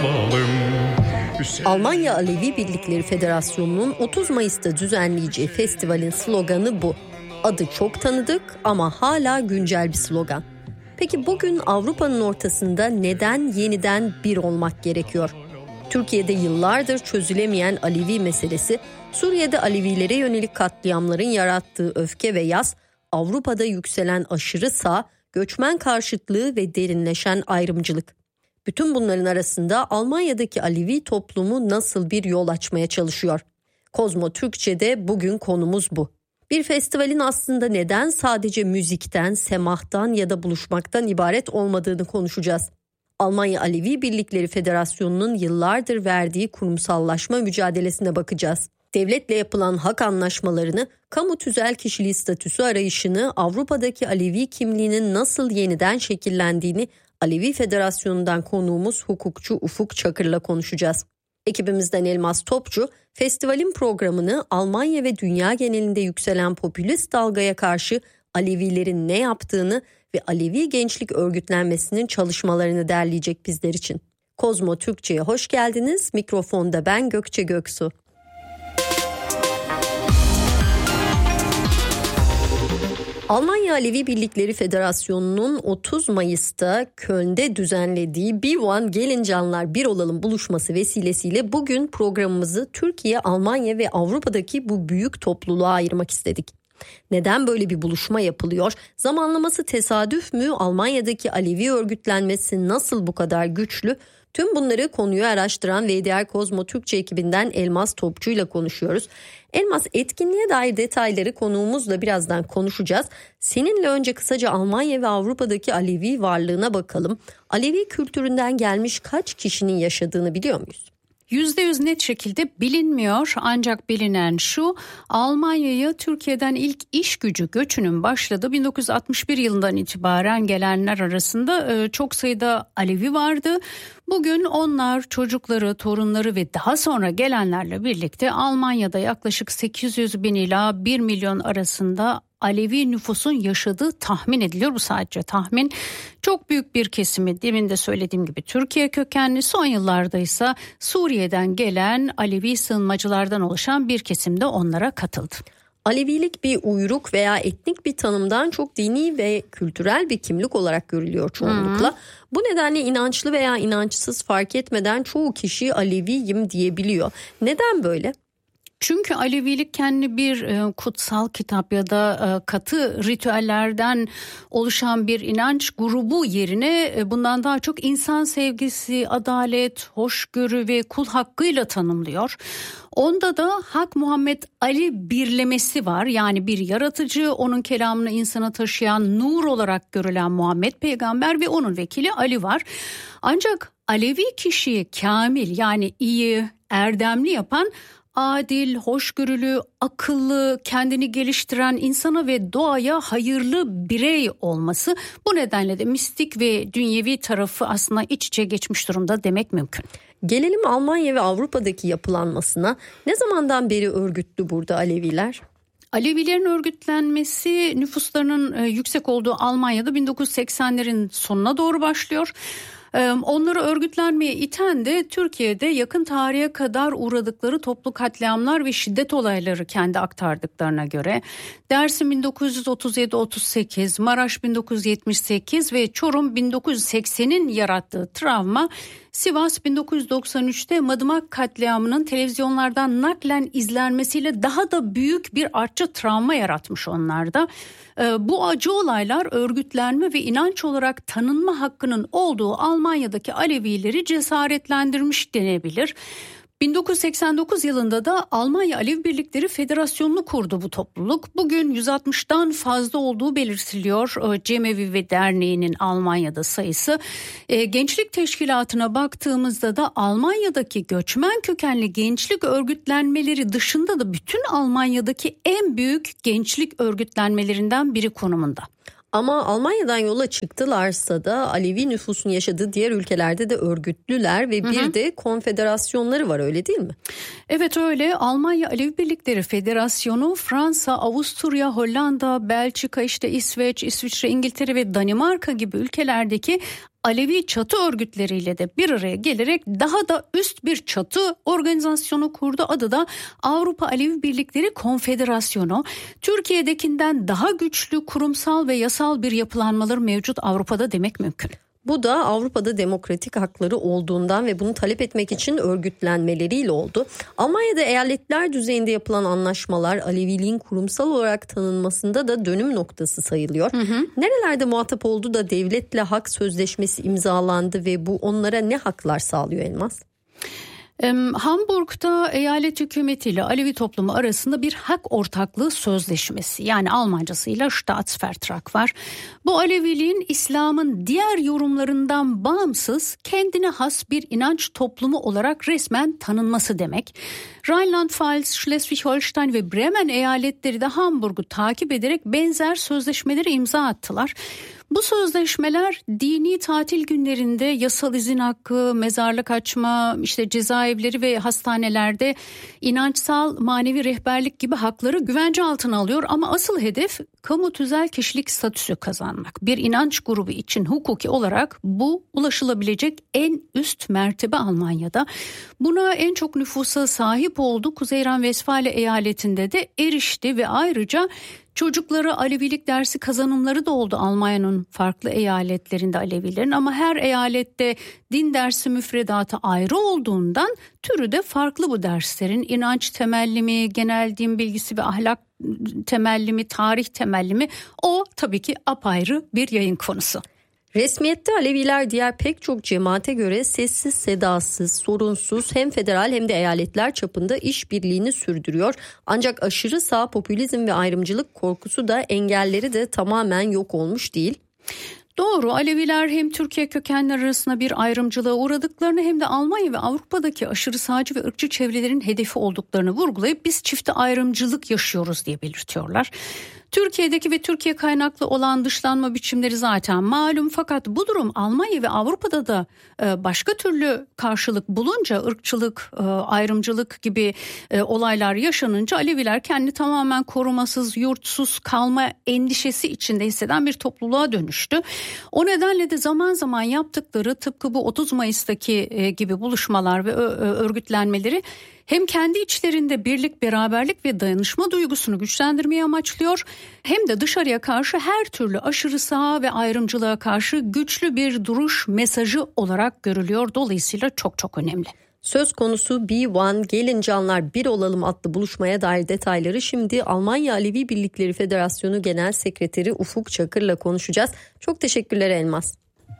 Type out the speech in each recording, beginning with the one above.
yapalım. Almanya Alevi Birlikleri Federasyonu'nun 30 Mayıs'ta düzenleyeceği festivalin sloganı bu. Adı çok tanıdık ama hala güncel bir slogan. Peki bugün Avrupa'nın ortasında neden yeniden bir olmak gerekiyor? Türkiye'de yıllardır çözülemeyen Alevi meselesi, Suriye'de Alevilere yönelik katliamların yarattığı öfke ve yas, Avrupa'da yükselen aşırı sağ, göçmen karşıtlığı ve derinleşen ayrımcılık. Bütün bunların arasında Almanya'daki Alevi toplumu nasıl bir yol açmaya çalışıyor? Kozmo Türkçe'de bugün konumuz bu. Bir festivalin aslında neden sadece müzikten, semahtan ya da buluşmaktan ibaret olmadığını konuşacağız. Almanya Alevi Birlikleri Federasyonu'nun yıllardır verdiği kurumsallaşma mücadelesine bakacağız. Devletle yapılan hak anlaşmalarını, kamu tüzel kişiliği statüsü arayışını, Avrupa'daki Alevi kimliğinin nasıl yeniden şekillendiğini Alevi Federasyonu'ndan konuğumuz hukukçu Ufuk Çakır'la konuşacağız. Ekibimizden Elmas Topçu, festivalin programını Almanya ve dünya genelinde yükselen popülist dalgaya karşı Alevilerin ne yaptığını ve Alevi gençlik örgütlenmesinin çalışmalarını derleyecek bizler için. Kozmo Türkçe'ye hoş geldiniz. Mikrofonda ben Gökçe Göksu. Almanya Alevi Birlikleri Federasyonu'nun 30 Mayıs'ta Köln'de düzenlediği Be One Gelin Canlar Bir Olalım buluşması vesilesiyle bugün programımızı Türkiye, Almanya ve Avrupa'daki bu büyük topluluğa ayırmak istedik. Neden böyle bir buluşma yapılıyor? Zamanlaması tesadüf mü? Almanya'daki Alevi örgütlenmesi nasıl bu kadar güçlü? Tüm bunları konuyu araştıran VDR Kozmo Türkçe ekibinden Elmas Topçu ile konuşuyoruz. Elmas, etkinliğe dair detayları konuğumuzla birazdan konuşacağız. Seninle önce kısaca Almanya ve Avrupa'daki Alevi varlığına bakalım. Alevi kültüründen gelmiş kaç kişinin yaşadığını biliyor muyuz? %100 net şekilde bilinmiyor, ancak bilinen şu: Almanya'ya Türkiye'den ilk iş gücü göçünün başladığı 1961 yılından itibaren gelenler arasında çok sayıda Alevi vardı. Bugün onlar çocukları, torunları ve daha sonra gelenlerle birlikte Almanya'da yaklaşık 800 bin ila 1 milyon arasında Alevi nüfusun yaşadığı tahmin ediliyor. Bu sadece tahmin. Çok büyük bir kesimi, demin de söylediğim gibi Türkiye kökenli, son yıllarda ise Suriye'den gelen Alevi sığınmacılardan oluşan bir kesim de onlara katıldı. Alevilik bir uyruk veya etnik bir tanımdan çok dini ve kültürel bir kimlik olarak görülüyor çoğunlukla. Bu nedenle inançlı veya inançsız fark etmeden çoğu kişi Aleviyim diyebiliyor. Neden böyle? Çünkü Alevilik kendi bir kutsal kitap ya da katı ritüellerden oluşan bir inanç grubu yerine bundan daha çok insan sevgisi, adalet, hoşgörü ve kul hakkıyla tanımlıyor. Onda da Hak Muhammed Ali birlemesi var. Yani bir yaratıcı, onun kelamını insana taşıyan, nur olarak görülen Muhammed peygamber ve onun vekili Ali var. Ancak Alevi kişiyi kamil, yani iyi, erdemli yapan adil, hoşgörülü, akıllı, kendini geliştiren, insana ve doğaya hayırlı birey olması. Bu nedenle de mistik ve dünyevi tarafı aslında iç içe geçmiş durumda demek mümkün. Gelelim Almanya ve Avrupa'daki yapılanmasına. Ne zamandan beri örgütlü burada Aleviler? Alevilerin örgütlenmesi nüfuslarının yüksek olduğu Almanya'da 1980'lerin sonuna doğru başlıyor. Onları örgütlenmeye iten de Türkiye'de yakın tarihe kadar uğradıkları toplu katliamlar ve şiddet olayları kendi aktardıklarına göre. Dersim 1937-38, Maraş 1978 ve Çorum 1980'in yarattığı travma, Sivas 1993'te Madımak katliamının televizyonlardan naklen izlenmesiyle daha da büyük bir artçı travma yaratmış onlarda. Bu acı olaylar örgütlenme ve inanç olarak tanınma hakkının olduğu Almanya'daki Alevileri cesaretlendirmiş denebilir. 1989 yılında da Almanya Alevi Birlikleri Federasyonu'nu kurdu bu topluluk. Bugün 160'dan fazla olduğu belirtiliyor Cemevi ve Derneği'nin Almanya'da sayısı. Gençlik teşkilatına baktığımızda da Almanya'daki göçmen kökenli gençlik örgütlenmeleri dışında da bütün Almanya'daki en büyük gençlik örgütlenmelerinden biri konumunda. Ama Almanya'dan yola çıktılarsa da Alevi nüfusun yaşadığı diğer ülkelerde de örgütlüler ve bir de konfederasyonları var, öyle değil mi? Evet öyle. Almanya Alevi Birlikleri Federasyonu Fransa, Avusturya, Hollanda, Belçika, İsveç, İsviçre, İngiltere ve Danimarka gibi ülkelerdeki Alevi çatı örgütleriyle de bir araya gelerek daha da üst bir çatı organizasyonu kurdu. Adı da Avrupa Alevi Birlikleri Konfederasyonu. Türkiye'dekinden daha güçlü kurumsal ve yasal bir yapılanmaları mevcut Avrupa'da demek mümkün. Bu da Avrupa'da demokratik hakları olduğundan ve bunu talep etmek için örgütlenmeleriyle oldu. Almanya'da eyaletler düzeyinde yapılan anlaşmalar Aleviliğin kurumsal olarak tanınmasında da dönüm noktası sayılıyor. Nerelerde muhatap oldu da devletle hak sözleşmesi imzalandı ve bu onlara ne haklar sağlıyor Elmas? Hamburg'da eyalet hükümetiyle Alevi toplumu arasında bir hak ortaklığı sözleşmesi, yani Almancasıyla Staatsvertrag var. Bu Aleviliğin İslam'ın diğer yorumlarından bağımsız kendine has bir inanç toplumu olarak resmen tanınması demek. Rheinland-Pfalz, Schleswig-Holstein ve Bremen eyaletleri de Hamburg'u takip ederek benzer sözleşmeleri imza attılar. Bu sözleşmeler dini tatil günlerinde yasal izin hakkı, mezarlık açma, cezaevleri ve hastanelerde inançsal manevi rehberlik gibi hakları güvence altına alıyor. Ama asıl hedef kamu tüzel kişilik statüsü kazanmak. Bir inanç grubu için hukuki olarak bu ulaşılabilecek en üst mertebe Almanya'da. Buna en çok nüfusa sahip oldu. Kuzey Ren-Vesfalya eyaletinde de erişti ve ayrıca çocuklara Alevilik dersi kazanımları da oldu Almanya'nın farklı eyaletlerinde Alevilerin, ama her eyalette din dersi müfredatı ayrı olduğundan türü de farklı bu derslerin. İnanç temelli mi, genel din bilgisi ve ahlak temelli mi, tarih temelli mi, o tabii ki apayrı bir yayın konusu. Resmiyette Aleviler diğer pek çok cemaate göre sessiz, sedasız, sorunsuz hem federal hem de eyaletler çapında işbirliğini sürdürüyor. Ancak aşırı sağ popülizm ve ayrımcılık korkusu da engelleri de tamamen yok olmuş değil. Doğru, Aleviler hem Türkiye kökenler arasında bir ayrımcılığa uğradıklarını hem de Almanya ve Avrupa'daki aşırı sağcı ve ırkçı çevrelerin hedefi olduklarını vurgulayıp biz çifte ayrımcılık yaşıyoruz diye belirtiyorlar. Türkiye'deki ve Türkiye kaynaklı olan dışlanma biçimleri zaten malum, fakat bu durum Almanya ve Avrupa'da da başka türlü karşılık bulunca, ırkçılık, ayrımcılık gibi olaylar yaşanınca Aleviler kendini tamamen korumasız, yurtsuz kalma endişesi içinde hisseden bir topluluğa dönüştü. O nedenle de zaman zaman yaptıkları tıpkı bu 30 Mayıs'taki gibi buluşmalar ve örgütlenmeleri hem kendi içlerinde birlik, beraberlik ve dayanışma duygusunu güçlendirmeyi amaçlıyor, hem de dışarıya karşı her türlü aşırı sağ ve ayrımcılığa karşı güçlü bir duruş mesajı olarak görülüyor. Dolayısıyla çok çok önemli. Söz konusu B1 Gelin Canlar Bir Olalım adlı buluşmaya dair detayları şimdi Almanya Alevi Birlikleri Federasyonu Genel Sekreteri Ufuk Çakır'la konuşacağız. Çok teşekkürler Elmas.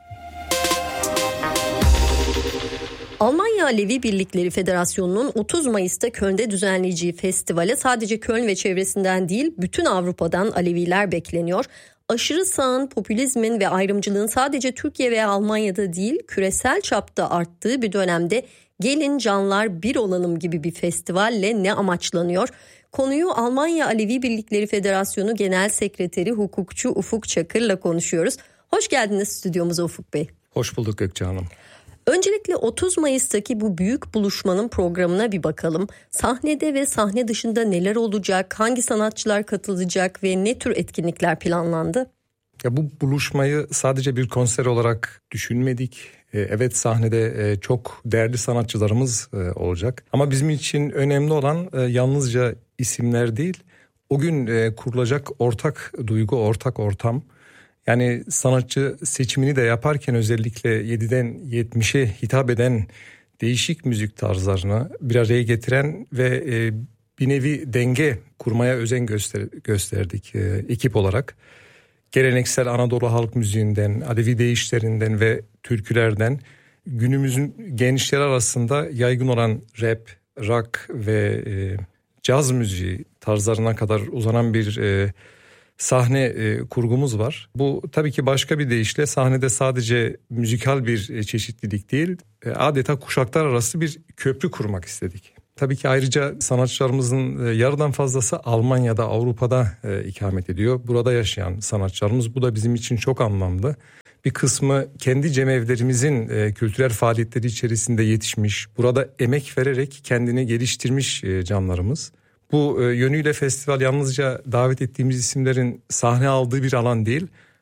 Almanya Alevi Birlikleri Federasyonu'nun 30 Mayıs'ta Köln'de düzenleyeceği festivale sadece Köln ve çevresinden değil bütün Avrupa'dan Aleviler bekleniyor. Aşırı sağın, popülizmin ve ayrımcılığın sadece Türkiye veya Almanya'da değil küresel çapta arttığı bir dönemde Gelin Canlar Bir Olalım gibi bir festivalle ne amaçlanıyor? Konuyu Almanya Alevi Birlikleri Federasyonu Genel Sekreteri hukukçu Ufuk Çakır'la konuşuyoruz. Hoş geldiniz stüdyomuza Ufuk Bey. Hoş bulduk Gökçe Hanım. Öncelikle 30 Mayıs'taki bu büyük buluşmanın programına bir bakalım. Sahnede ve sahne dışında neler olacak, hangi sanatçılar katılacak ve ne tür etkinlikler planlandı? Ya bu buluşmayı sadece bir konser olarak düşünmedik. Evet, sahnede çok değerli sanatçılarımız olacak. Ama bizim için önemli olan yalnızca isimler değil, o gün kurulacak ortak duygu, ortak ortam. Yani sanatçı seçimini de yaparken özellikle 7'den 70'e hitap eden değişik müzik tarzlarını bir araya getiren ve bir nevi denge kurmaya özen gösterdik ekip olarak. Geleneksel Anadolu halk müziğinden, Alevi deyişlerinden ve türkülerden günümüzün gençleri arasında yaygın olan rap, rock ve caz müziği tarzlarına kadar uzanan bir sahne kurgumuz var. Bu tabii ki başka bir deyişle sahnede sadece müzikal bir çeşitlilik değil, adeta kuşaklar arası bir köprü kurmak istedik. Tabii ki ayrıca sanatçılarımızın yarıdan fazlası Almanya'da, Avrupa'da ikamet ediyor. Burada yaşayan sanatçılarımız, bu da bizim için çok anlamlı. Bir kısmı kendi cemevlerimizin kültürel faaliyetleri içerisinde yetişmiş, burada emek vererek kendini geliştirmiş canlarımız. Bu yönüyle festival yalnızca davet ettiğimiz isimlerin sahne aldığı bir alan değil,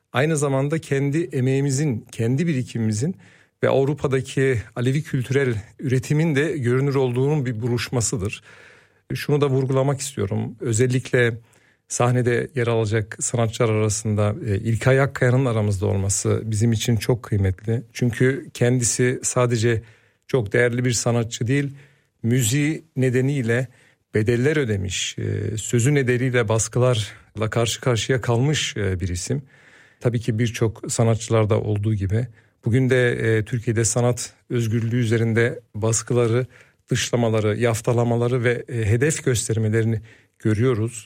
aynı zamanda kendi emeğimizin, kendi birikimimizin ve Avrupa'daki Alevi kültürel üretimin de görünür olduğunun bir buluşmasıdır. Şunu da vurgulamak istiyorum. Özellikle sahnede yer alacak sanatçılar arasında İlkay Akkaya'nın aramızda olması bizim için çok kıymetli. Çünkü kendisi sadece çok değerli bir sanatçı değil, müziği nedeniyle bedeller ödemiş, sözü nedeniyle baskılarla karşı karşıya kalmış bir isim. Tabii ki birçok sanatçılarda olduğu gibi bugün de Türkiye'de sanat özgürlüğü üzerinde baskıları, dışlamaları, yaftalamaları ve hedef göstermelerini görüyoruz.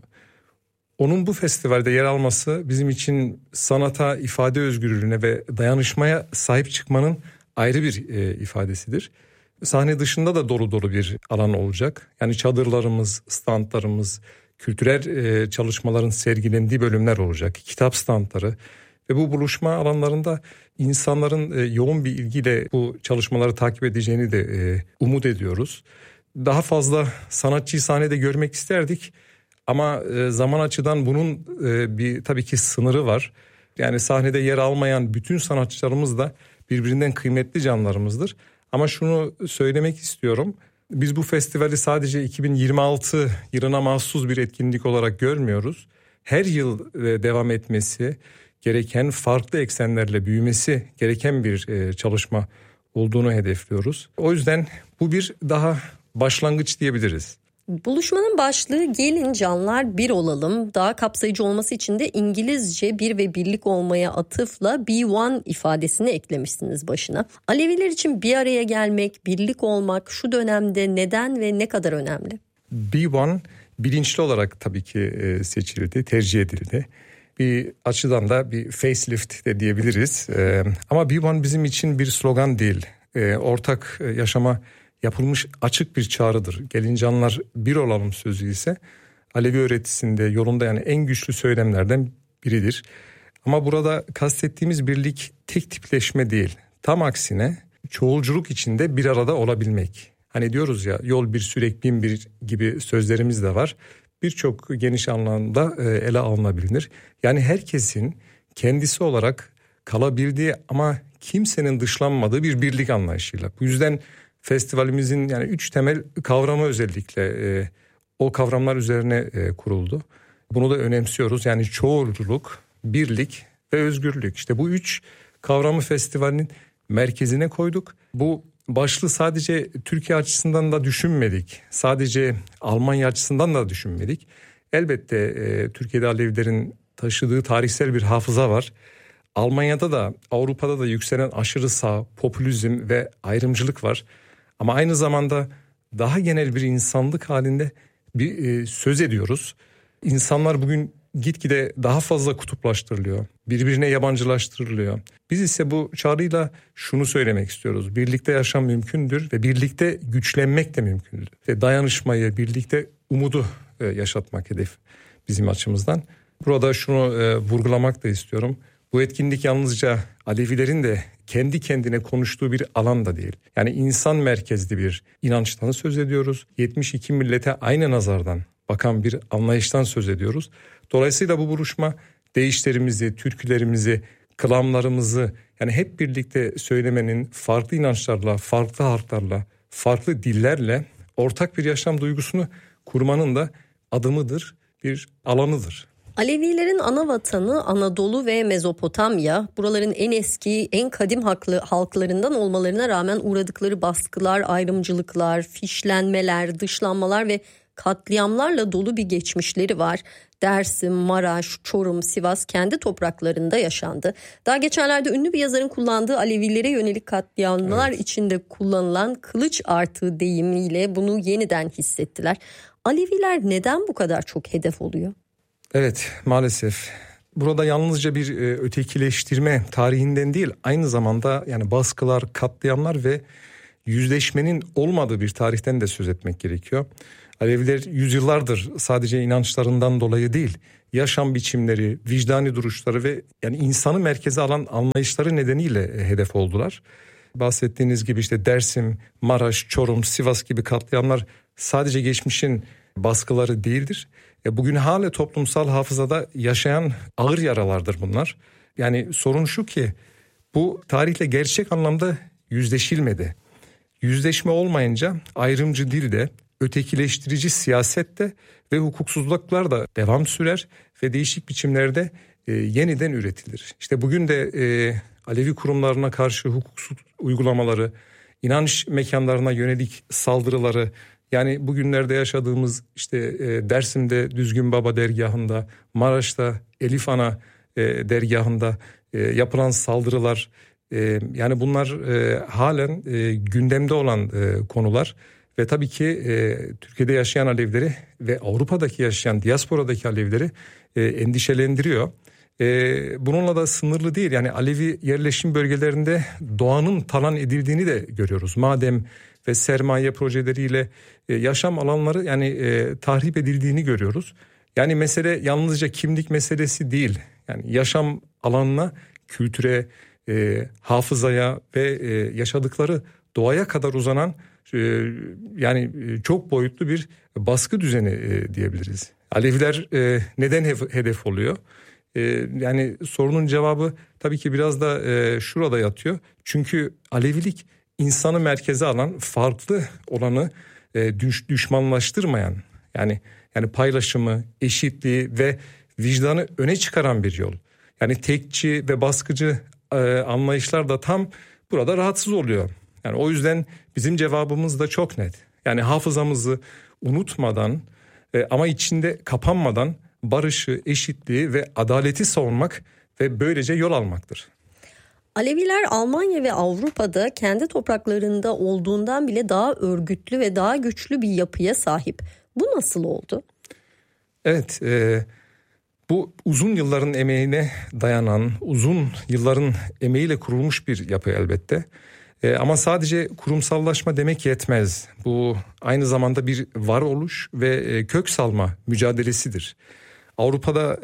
Onun bu festivalde yer alması bizim için sanata, ifade özgürlüğüne ve dayanışmaya sahip çıkmanın ayrı bir ifadesidir. Sahne dışında da dolu dolu bir alan olacak. Yani çadırlarımız, standlarımız, kültürel çalışmaların sergilendiği bölümler olacak. Kitap standları ve bu buluşma alanlarında insanların yoğun bir ilgiyle bu çalışmaları takip edeceğini de umut ediyoruz. Daha fazla sanatçıyı sahnede görmek isterdik ama zaman açıdan bunun tabii ki sınırı var. Yani sahnede yer almayan bütün sanatçılarımız da birbirinden kıymetli canlarımızdır. Ama şunu söylemek istiyorum. Biz bu festivali sadece 2026 yılına mahsus bir etkinlik olarak görmüyoruz. Her yıl devam etmesi gereken, farklı eksenlerle büyümesi gereken bir çalışma olduğunu hedefliyoruz. O yüzden bu bir daha başlangıç diyebiliriz. Buluşmanın başlığı "Gelin canlar bir olalım." Daha kapsayıcı olması için de İngilizce bir ve birlik olmaya atıfla "Be One" ifadesini eklemişsiniz başına. Aleviler için bir araya gelmek, birlik olmak şu dönemde neden ve ne kadar önemli? Be One bilinçli olarak tabii ki seçildi, tercih edildi. Bir açıdan da bir facelift de diyebiliriz. Ama Be One bizim için bir slogan değil. Ortak yaşama yapılmış açık bir çağrıdır. Gelin canlar bir olalım sözü ise Alevi öğretisinde, yolunda yani en güçlü söylemlerden biridir. Ama burada kastettiğimiz birlik tek tipleşme değil. Tam aksine çoğulculuk içinde bir arada olabilmek. Hani diyoruz ya, yol bir sürek bin bir gibi sözlerimiz de var. Birçok geniş anlamda ele alınabilir. Yani herkesin kendisi olarak kalabildiği ama kimsenin dışlanmadığı bir birlik anlayışıyla. Bu yüzden festivalimizin yani 3 temel kavramı özellikle o kavramlar üzerine kuruldu. Bunu da önemsiyoruz. Yani çoğulculuk, birlik ve özgürlük. İşte bu 3 kavramı festivalin merkezine koyduk. Bu başlığı sadece Türkiye açısından da düşünmedik. Sadece Almanya açısından da düşünmedik. Elbette Türkiye'de Alevilerin taşıdığı tarihsel bir hafıza var. Almanya'da da Avrupa'da da yükselen aşırı sağ, popülizm ve ayrımcılık var. Ama aynı zamanda daha genel bir insanlık halinde bir söz ediyoruz. İnsanlar bugün gitgide daha fazla kutuplaştırılıyor. Birbirine yabancılaştırılıyor. Biz ise bu çağrıyla şunu söylemek istiyoruz. Birlikte yaşam mümkündür ve birlikte güçlenmek de mümkündür. Ve dayanışmayı, birlikte umudu yaşatmak hedef bizim açımızdan. Burada şunu vurgulamak da istiyorum. Bu etkinlik yalnızca Alevilerin de kendi kendine konuştuğu bir alan da değil. Yani insan merkezli bir inançtan söz ediyoruz. 72 millete aynı nazardan bakan bir anlayıştan söz ediyoruz. Dolayısıyla bu buluşma deyişlerimizi, türkülerimizi, kılamlarımızı yani hep birlikte söylemenin, farklı inançlarla, farklı halklarla, farklı dillerle ortak bir yaşam duygusunu kurmanın da adımıdır, bir alanıdır. Alevilerin ana vatanı Anadolu ve Mezopotamya. Buraların en eski, en kadim halklarından olmalarına rağmen uğradıkları baskılar, ayrımcılıklar, fişlenmeler, dışlanmalar ve katliamlarla dolu bir geçmişleri var. Dersim, Maraş, Çorum, Sivas kendi topraklarında yaşandı. Daha geçenlerde ünlü bir yazarın kullandığı Alevilere yönelik katliamlar içinde kullanılan kılıç artığı deyimiyle bunu yeniden hissettiler. Aleviler neden bu kadar çok hedef oluyor? Evet, maalesef. Burada yalnızca bir ötekileştirme tarihinden değil, aynı zamanda yani baskılar, katliamlar ve yüzleşmenin olmadığı bir tarihten de söz etmek gerekiyor. Aleviler yüzyıllardır sadece inançlarından dolayı değil, yaşam biçimleri, vicdani duruşları ve yani insanı merkeze alan anlayışları nedeniyle hedef oldular. Bahsettiğiniz gibi işte Dersim, Maraş, Çorum, Sivas gibi katliamlar sadece geçmişin baskıları değildir. Bugün hala toplumsal hafızada yaşayan ağır yaralardır bunlar. Yani sorun şu ki bu tarihle gerçek anlamda yüzleşilmedi. Yüzleşme olmayınca ayrımcı dilde, ötekileştirici siyasette ve hukuksuzluklar da devam sürer ve değişik biçimlerde yeniden üretilir. İşte bugün de Alevi kurumlarına karşı hukuksuz uygulamaları, inanç mekanlarına yönelik saldırıları, yani bugünlerde yaşadığımız işte Dersim'de Düzgün Baba dergahında, Maraş'ta Elif Ana dergahında yapılan saldırılar, yani bunlar halen gündemde olan konular ve tabii ki Türkiye'de yaşayan Alevileri ve Avrupa'daki yaşayan diasporadaki Alevileri endişelendiriyor. Bununla da sınırlı değil, yani Alevi yerleşim bölgelerinde doğanın talan edildiğini de görüyoruz. Maden ve sermaye projeleriyle yaşam alanları yani tahrip edildiğini görüyoruz. Yani mesele yalnızca kimlik meselesi değil, yani yaşam alanına, kültüre, hafızaya ve yaşadıkları doğaya kadar uzanan yani çok boyutlu bir baskı düzeni diyebiliriz. Aleviler neden hedef oluyor? Yani sorunun cevabı tabii ki biraz da şurada yatıyor. Çünkü Alevilik insanı merkeze alan, farklı olanı düşmanlaştırmayan, yani paylaşımı, eşitliği ve vicdanı öne çıkaran bir yol. Yani tekçi ve baskıcı anlayışlar da tam burada rahatsız oluyor. Yani o yüzden bizim cevabımız da çok net. Yani hafızamızı unutmadan ama içinde kapanmadan barışı, eşitliği ve adaleti savunmak ve böylece yol almaktır. Aleviler Almanya ve Avrupa'da kendi topraklarında olduğundan bile daha örgütlü ve daha güçlü bir yapıya sahip. Bu nasıl oldu? Evet, bu uzun yılların emeğine dayanan, uzun yılların emeğiyle kurulmuş bir yapı elbette. Ama sadece kurumsallaşma demek yetmez. Bu aynı zamanda bir varoluş ve kök salma mücadelesidir. Avrupa'da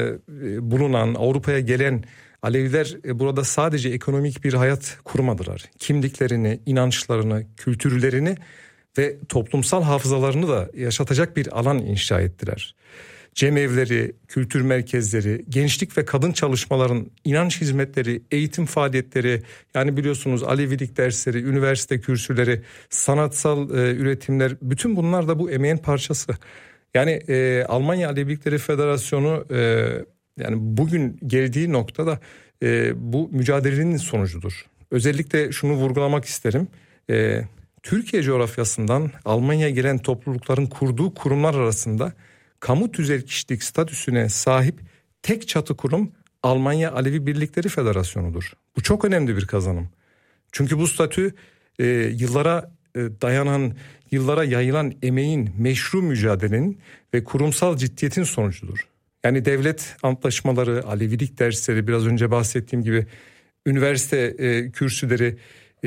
bulunan, Avrupa'ya gelen Aleviler burada sadece ekonomik bir hayat kurmadılar. Kimliklerini, inançlarını, kültürlerini ve toplumsal hafızalarını da yaşatacak bir alan inşa ettiler. Cemevleri, kültür merkezleri, gençlik ve kadın çalışmaların, inanç hizmetleri, eğitim faaliyetleri, yani biliyorsunuz Alevilik dersleri, üniversite kürsüleri, sanatsal üretimler, bütün bunlar da bu emeğin parçası. Yani Almanya Alevilikleri Federasyonu yani bugün geldiği noktada bu mücadelenin sonucudur. Özellikle şunu vurgulamak isterim. Türkiye coğrafyasından Almanya'ya gelen toplulukların kurduğu kurumlar arasında kamu tüzel kişilik statüsüne sahip tek çatı kurum Almanya Alevi Birlikleri Federasyonu'dur. Bu çok önemli bir kazanım. Çünkü bu statü yıllara dayanan, yıllara yayılan emeğin, meşru mücadelenin ve kurumsal ciddiyetin sonucudur. Yani devlet antlaşmaları, Alevilik dersleri, biraz önce bahsettiğim gibi üniversite kürsüleri,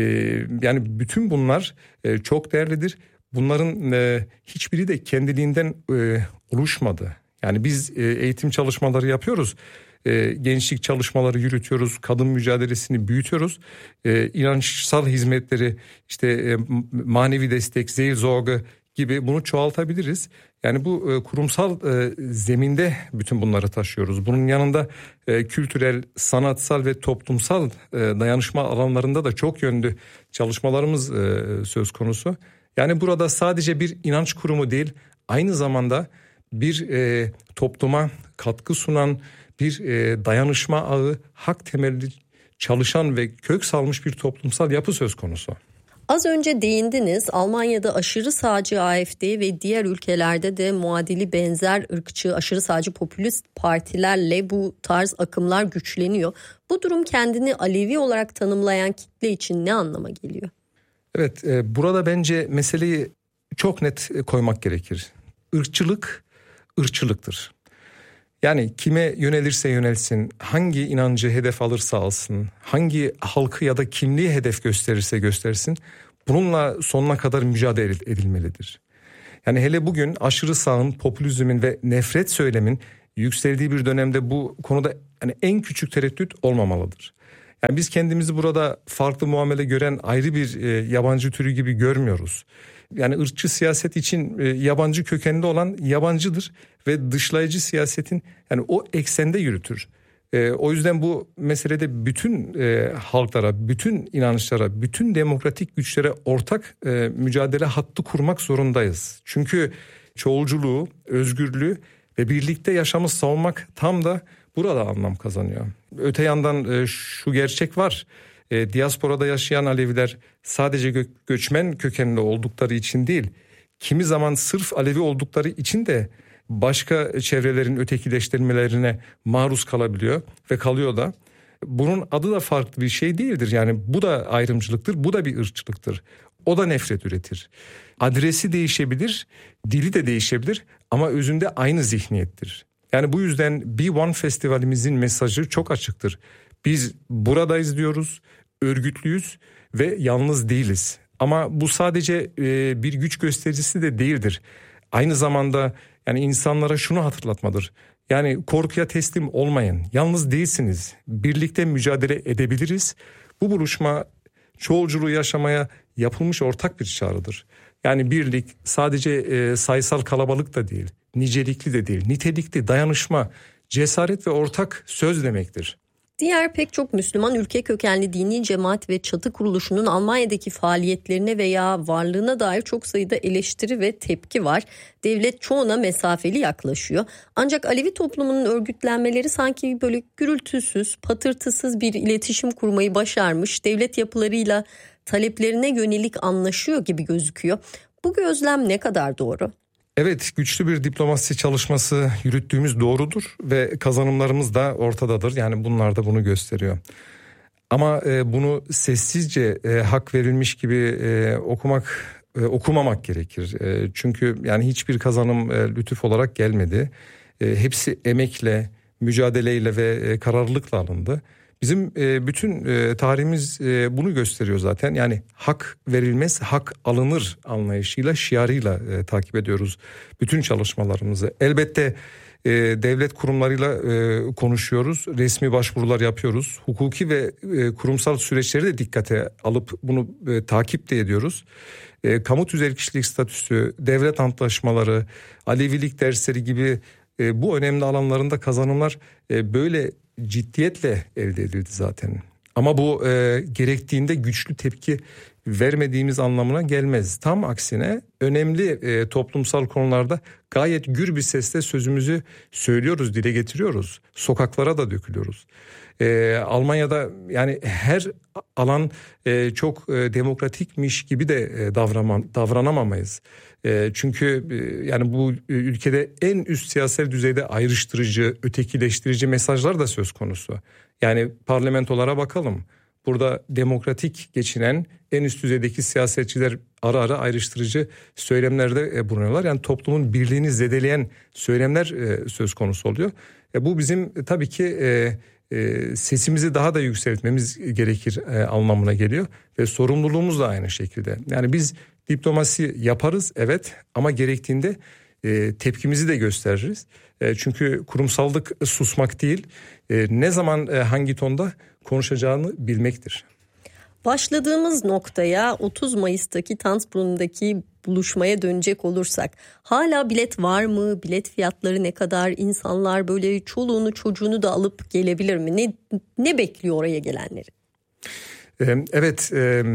yani bütün bunlar çok değerlidir. Bunların hiçbiri de kendiliğinden oluşmadı. Yani biz eğitim çalışmaları yapıyoruz. Gençlik çalışmaları yürütüyoruz. Kadın mücadelesini büyütüyoruz. İnançsal hizmetleri, işte manevi destek, Seelsorge gibi bunu çoğaltabiliriz. Yani bu kurumsal zeminde bütün bunları taşıyoruz. Bunun yanında kültürel, sanatsal ve toplumsal dayanışma alanlarında da çok yönlü çalışmalarımız söz konusu. Yani burada sadece bir inanç kurumu değil, aynı zamanda bir topluma katkı sunan bir dayanışma ağı, hak temelli çalışan ve kök salmış bir toplumsal yapı söz konusu. Az önce değindiniz, Almanya'da aşırı sağcı AfD ve diğer ülkelerde de muadili benzer ırkçı, aşırı sağcı popülist partilerle bu tarz akımlar güçleniyor. Bu durum kendini Alevi olarak tanımlayan kitle için ne anlama geliyor? Evet, burada bence meseleyi çok net koymak gerekir. Irkçılık, ırkçılıktır. Yani kime yönelirse yönelsin, hangi inancı hedef alırsa alsın, hangi halkı ya da kimliği hedef gösterirse göstersin, bununla sonuna kadar mücadele edilmelidir. Yani hele bugün aşırı sağın, popülizmin ve nefret söylemin yükseldiği bir dönemde bu konuda yani en küçük tereddüt olmamalıdır. Yani biz kendimizi burada farklı muamele gören ayrı bir yabancı türü gibi görmüyoruz. Yani ırkçı siyaset için yabancı kökenli olan yabancıdır ve dışlayıcı siyasetin yani o eksende yürütür. O yüzden bu meselede bütün halklara, bütün inanışlara, bütün demokratik güçlere ortak mücadele hattı kurmak zorundayız. Çünkü çoğulculuğu, özgürlüğü ve birlikte yaşamı savunmak tam da burada anlam kazanıyor. Öte yandan şu gerçek var. Diasporada yaşayan Aleviler sadece göçmen kökenli oldukları için değil, kimi zaman sırf Alevi oldukları için de başka çevrelerin ötekileştirmelerine maruz kalabiliyor ve kalıyor da. Bunun adı da farklı bir şey değildir. Yani bu da ayrımcılıktır, bu da bir ırkçılıktır. O da nefret üretir. Adresi değişebilir, dili de değişebilir ama özünde aynı zihniyettir. Yani bu yüzden Be One Festivalimizin mesajı çok açıktır. Biz buradayız diyoruz, örgütlüyüz ve yalnız değiliz. Ama bu sadece bir güç göstericisi de değildir. Aynı zamanda yani insanlara şunu hatırlatmadır. Yani korkuya teslim olmayın, yalnız değilsiniz, birlikte mücadele edebiliriz. Bu buluşma çoğulculuğu yaşamaya yapılmış ortak bir çağrıdır. Yani birlik sadece sayısal kalabalık da değil, nicelikli de değil, nitelikli, dayanışma, cesaret ve ortak söz demektir. Diğer pek çok Müslüman ülke kökenli dini cemaat ve çatı kuruluşunun Almanya'daki faaliyetlerine veya varlığına dair çok sayıda eleştiri ve tepki var. Devlet çoğuna mesafeli yaklaşıyor. Ancak Alevi toplumunun örgütlenmeleri sanki böyle gürültüsüz, patırtısız bir iletişim kurmayı başarmış, devlet yapılarıyla taleplerine yönelik anlaşıyor gibi gözüküyor. Bu gözlem ne kadar doğru? Evet, güçlü bir diplomasi çalışması yürüttüğümüz doğrudur ve kazanımlarımız da ortadadır. Yani bunlar da bunu gösteriyor. Ama bunu sessizce hak verilmiş gibi okumamak gerekir. Çünkü yani hiçbir kazanım lütuf olarak gelmedi. Hepsi emekle, mücadeleyle ve kararlılıkla alındı. Bizim bütün tarihimiz bunu gösteriyor zaten. Yani hak verilmez, hak alınır anlayışıyla, şiarıyla takip ediyoruz bütün çalışmalarımızı. Elbette devlet kurumlarıyla konuşuyoruz, resmi başvurular yapıyoruz. Hukuki ve kurumsal süreçleri de dikkate alıp bunu takip de ediyoruz. Kamu tüzel kişilik statüsü, devlet antlaşmaları, Alevilik dersleri gibi bu önemli alanlarında kazanımlar böyle ciddiyetle elde edildi zaten. Ama bu gerektiğinde güçlü tepki vermediğimiz anlamına gelmez. Tam aksine önemli toplumsal konularda gayet gür bir sesle sözümüzü söylüyoruz, dile getiriyoruz. Sokaklara da dökülüyoruz. Almanya'da yani her alan çok demokratikmiş gibi de davranamamayız. Çünkü yani bu ülkede en üst siyasal düzeyde ayrıştırıcı, ötekileştirici mesajlar da söz konusu. Yani parlamentolara bakalım. Burada demokratik geçinen en üst düzeydeki siyasetçiler ara ara ayrıştırıcı söylemlerde bulunuyorlar. Yani toplumun birliğini zedeleyen söylemler söz konusu oluyor. Bu bizim tabii ki sesimizi daha da yükseltmemiz gerekir anlamına geliyor. Ve sorumluluğumuz da aynı şekilde. Yani biz diplomasi yaparız evet ama gerektiğinde tepkimizi de gösteririz. Çünkü kurumsallık susmak değil, ne zaman hangi tonda konuşacağını bilmektir. Başladığımız noktaya 30 Mayıs'taki Tanzbrunn'daki buluşmaya dönecek olursak hala bilet var mı? Bilet fiyatları ne kadar? İnsanlar böyle çoluğunu çocuğunu da alıp gelebilir mi? Ne bekliyor oraya gelenleri? Evet.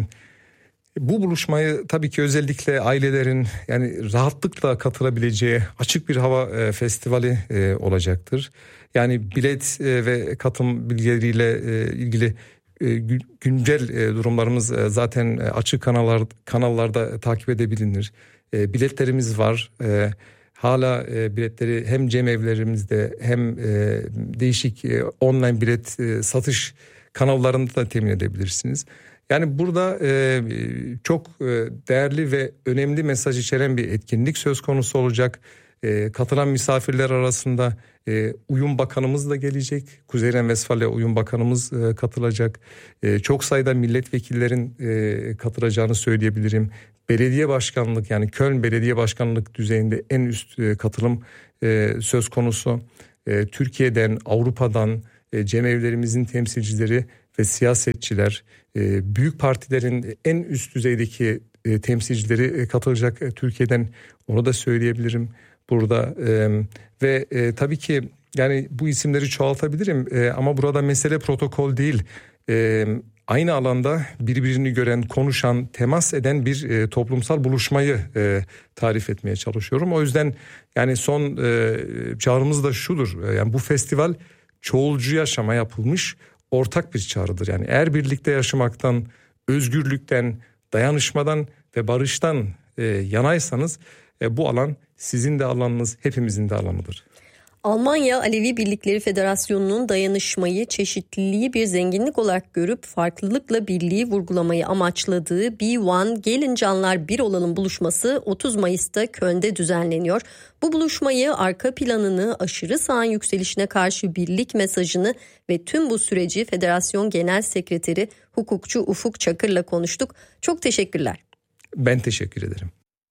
Bu buluşmayı tabii ki özellikle ailelerin yani rahatlıkla katılabileceği açık bir hava festivali olacaktır. Yani bilet ve katılım bilgileriyle ilgili güncel durumlarımız zaten açık kanallarda takip edebilir. Biletlerimiz var. Hala biletleri hem cemevlerimizde hem değişik online bilet satış kanallarında da temin edebilirsiniz. Yani burada çok değerli ve önemli mesaj içeren bir etkinlik söz konusu olacak. Katılan misafirler arasında Uyum Bakanımız da gelecek. Kuzey Ren-Vesfalya Uyum Bakanımız katılacak. Çok sayıda milletvekillerin katılacağını söyleyebilirim. Belediye başkanlık yani Köln Belediye Başkanlık düzeyinde en üst katılım söz konusu. Türkiye'den, Avrupa'dan cemevlerimizin temsilcileri ve siyasetçiler, büyük partilerin en üst düzeydeki temsilcileri katılacak Türkiye'den, onu da söyleyebilirim burada. Ve tabii ki yani bu isimleri çoğaltabilirim ama burada mesele protokol değil. Aynı alanda birbirini gören, konuşan, temas eden bir toplumsal buluşmayı tarif etmeye çalışıyorum. O yüzden yani son çağrımız da şudur. Yani bu festival çoğulcu yaşama yapılmış ortak bir çağrıdır. Yani eğer birlikte yaşamaktan, özgürlükten, dayanışmadan ve barıştan yanaysanız bu alan sizin de alanınız, hepimizin de alanıdır. Almanya Alevi Birlikleri Federasyonu'nun dayanışmayı, çeşitliliği bir zenginlik olarak görüp farklılıkla birliği vurgulamayı amaçladığı Be One, Gelin Canlar Bir Olalım buluşması 30 Mayıs'ta Köln'de düzenleniyor. Bu buluşmayı, arka planını, aşırı sağın yükselişine karşı birlik mesajını ve tüm bu süreci Federasyon Genel Sekreteri hukukçu Ufuk Çakır'la konuştuk. Çok teşekkürler. Ben teşekkür ederim.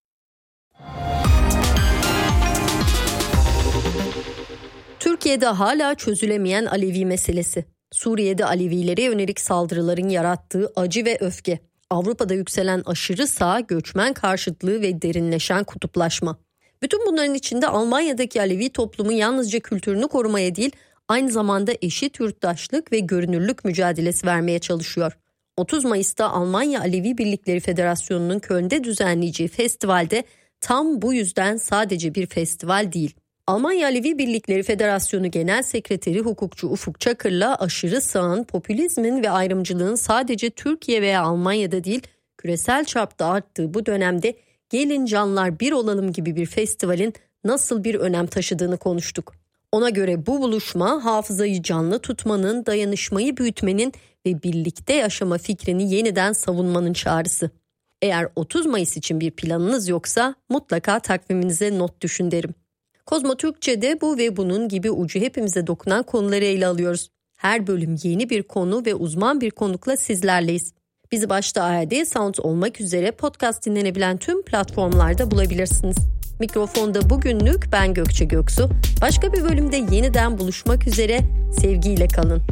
Türkiye'de hala çözülemeyen Alevi meselesi. Suriye'de Alevilere yönelik saldırıların yarattığı acı ve öfke. Avrupa'da yükselen aşırı sağ, göçmen karşıtlığı ve derinleşen kutuplaşma. Bütün bunların içinde Almanya'daki Alevi toplumu yalnızca kültürünü korumaya değil, aynı zamanda eşit yurttaşlık ve görünürlük mücadelesi vermeye çalışıyor. 30 Mayıs'ta Almanya Alevi Birlikleri Federasyonu'nun Köln'de düzenleyeceği festivalde tam bu yüzden sadece bir festival değil. Almanya Alevi Birlikleri Federasyonu Genel Sekreteri hukukçu Ufuk Çakır'la aşırı sağın, popülizmin ve ayrımcılığın sadece Türkiye veya Almanya'da değil, küresel çapta arttığı bu dönemde Gelin Canlar Bir Olalım gibi bir festivalin nasıl bir önem taşıdığını konuştuk. Ona göre bu buluşma hafızayı canlı tutmanın, dayanışmayı büyütmenin ve birlikte yaşama fikrini yeniden savunmanın çağrısı. Eğer 30 Mayıs için bir planınız yoksa mutlaka takviminize not düşün derim. Kozmo Türkçe'de bu ve bunun gibi ucu hepimize dokunan konuları ele alıyoruz. Her bölüm yeni bir konu ve uzman bir konukla sizlerleyiz. Bizi başta ARD Sound olmak üzere podcast dinlenebilen tüm platformlarda bulabilirsiniz. Mikrofonda bugünlük ben Gökçe Göksu. Başka bir bölümde yeniden buluşmak üzere. Sevgiyle kalın.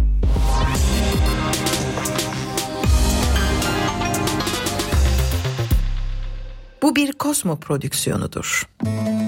Bu bir Kozmo prodüksiyonudur.